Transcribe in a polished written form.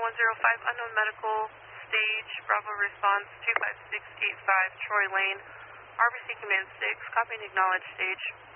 105 unknown medical stage, Bravo response 25685 Troy Lane, RBC Command 6, copy and acknowledge stage.